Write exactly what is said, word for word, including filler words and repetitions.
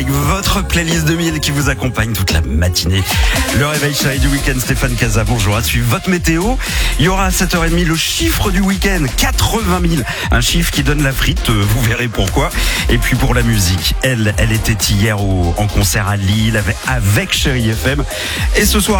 Votre playlist deux mille qui vous accompagne toute la matinée. Le réveil chéri du week-end, Stéphane Casa, bonjour. À suivre votre météo. Il y aura à sept heures trente le chiffre du week-end, quatre-vingt mille. Un chiffre qui donne la frite, vous verrez pourquoi. Et puis pour la musique, elle, elle était hier au, en concert à Lille avec, avec Chéri F M. Et ce soir,